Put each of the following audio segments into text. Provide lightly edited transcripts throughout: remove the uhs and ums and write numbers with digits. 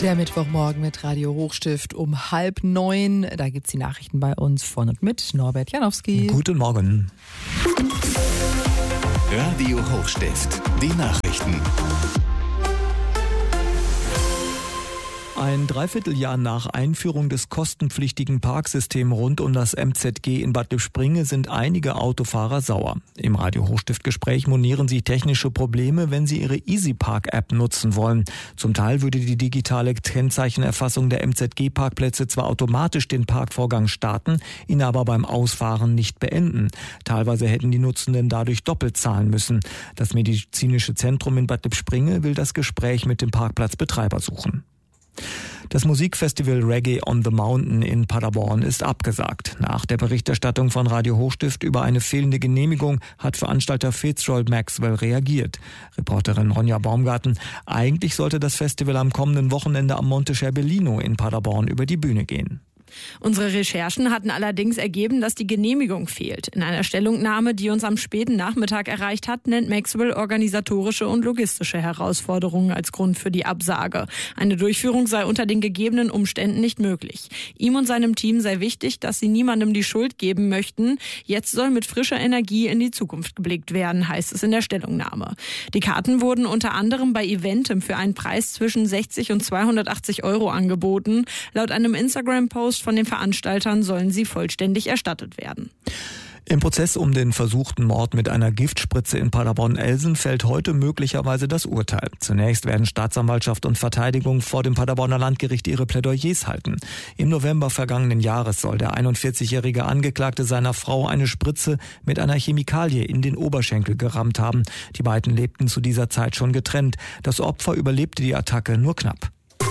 Der Mittwochmorgen mit Radio Hochstift um 8:30. Da gibt's die Nachrichten bei uns von und mit Norbert Janowski. Guten Morgen. Radio Hochstift, die Nachrichten. Ein Dreivierteljahr nach Einführung des kostenpflichtigen Parksystems rund um das MZG in Bad Lippspringe sind einige Autofahrer sauer. Im Radio Hochstift-Gespräch monieren sie technische Probleme, wenn sie ihre EasyPark-App nutzen wollen. Zum Teil würde die digitale Kennzeichenerfassung der MZG-Parkplätze zwar automatisch den Parkvorgang starten, ihn aber beim Ausfahren nicht beenden. Teilweise hätten die Nutzenden dadurch doppelt zahlen müssen. Das medizinische Zentrum in Bad Lippspringe will das Gespräch mit dem Parkplatzbetreiber suchen. Das Musikfestival Reggae on the Mountain in Paderborn ist abgesagt. Nach der Berichterstattung von Radio Hochstift über eine fehlende Genehmigung hat Veranstalter Fitzgerald Maxwell reagiert. Reporterin Ronja Baumgarten: Eigentlich sollte das Festival am kommenden Wochenende am Monte Scherbellino in Paderborn über die Bühne gehen. Unsere Recherchen hatten allerdings ergeben, dass die Genehmigung fehlt. In einer Stellungnahme, die uns am späten Nachmittag erreicht hat, nennt Maxwell organisatorische und logistische Herausforderungen als Grund für die Absage. Eine Durchführung sei unter den gegebenen Umständen nicht möglich. Ihm und seinem Team sei wichtig, dass sie niemandem die Schuld geben möchten. Jetzt soll mit frischer Energie in die Zukunft geblickt werden, heißt es in der Stellungnahme. Die Karten wurden unter anderem bei Eventim für einen Preis zwischen 60 und 280 € angeboten. Laut einem Instagram-Post von den Veranstaltern sollen sie vollständig erstattet werden. Im Prozess um den versuchten Mord mit einer Giftspritze in Paderborn-Elsen fällt heute möglicherweise das Urteil. Zunächst werden Staatsanwaltschaft und Verteidigung vor dem Paderborner Landgericht ihre Plädoyers halten. Im November vergangenen Jahres soll der 41-jährige Angeklagte seiner Frau eine Spritze mit einer Chemikalie in den Oberschenkel gerammt haben. Die beiden lebten zu dieser Zeit schon getrennt. Das Opfer überlebte die Attacke nur knapp.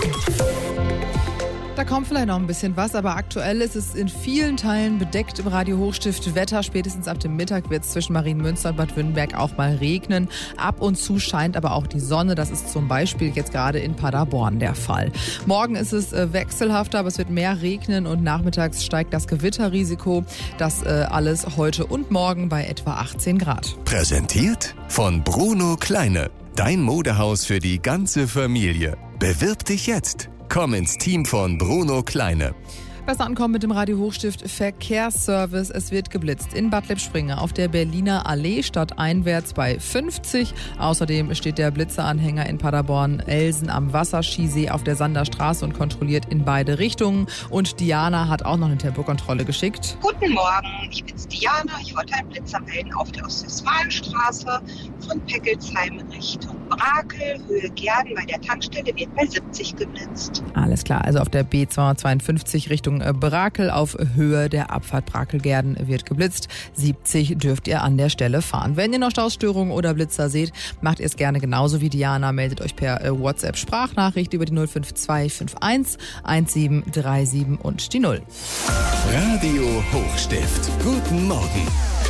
Da kommt vielleicht noch ein bisschen was, aber aktuell ist es in vielen Teilen bedeckt im Radio Hochstift Wetter. Spätestens ab dem Mittag wird es zwischen Marienmünster und Bad Wünnenberg auch mal regnen. Ab und zu scheint aber auch die Sonne. Das ist zum Beispiel jetzt gerade in Paderborn der Fall. Morgen ist es wechselhafter, aber es wird mehr regnen und nachmittags steigt das Gewitterrisiko. Das alles heute und morgen bei etwa 18 Grad. Präsentiert von Bruno Kleine. Dein Modehaus für die ganze Familie. Bewirb dich jetzt. Komm ins Team von Bruno Kleine. Besser ankommen mit dem Radio Hochstift Verkehrsservice. Es wird geblitzt in Bad Lippspringe auf der Berliner Allee stadteinwärts bei 50. Außerdem steht der Blitzeranhänger in Paderborn-Elsen am Wasserskisee auf der Sanderstraße und kontrolliert in beide Richtungen. Und Diana hat auch noch eine Tempokontrolle geschickt. Guten Morgen, ich bin's Diana. Ich wollte einen Blitzer melden auf der Ostwestfalenstraße von Peckelsheim Richtung Brakel, Höhe Gerden. Bei der Tankstelle wird bei 70 geblitzt. Alles klar, also auf der B252 Richtung Brakel auf Höhe der Abfahrt Brakel-Gerden wird geblitzt. 70 dürft ihr an der Stelle fahren. Wenn ihr noch Stausstörungen oder Blitzer seht, macht ihr es gerne genauso wie Diana. Meldet euch per WhatsApp-Sprachnachricht über die 05251 1737 und die 0. Radio Hochstift. Guten Morgen.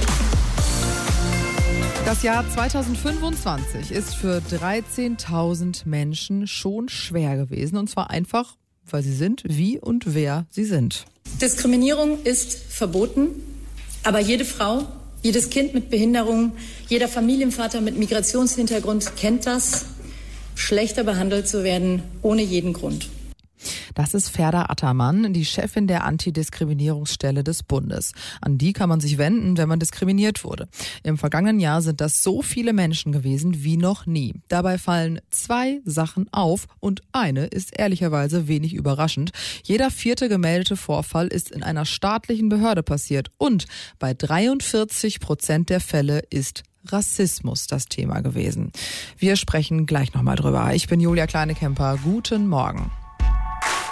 Das Jahr 2025 ist für 13.000 Menschen schon schwer gewesen. Und zwar einfach, weil sie sind, wie und wer sie sind. Diskriminierung ist verboten, aber jede Frau, jedes Kind mit Behinderung, jeder Familienvater mit Migrationshintergrund kennt das, schlechter behandelt zu werden ohne jeden Grund. Das ist Ferda Attermann, die Chefin der Antidiskriminierungsstelle des Bundes. An die kann man sich wenden, wenn man diskriminiert wurde. Im vergangenen Jahr sind das so viele Menschen gewesen wie noch nie. Dabei fallen 2 Sachen auf und eine ist ehrlicherweise wenig überraschend. Jeder 4. gemeldete Vorfall ist in einer staatlichen Behörde passiert und bei 43% der Fälle ist Rassismus das Thema gewesen. Wir sprechen gleich nochmal drüber. Ich bin Julia Kleinekemper. Guten Morgen.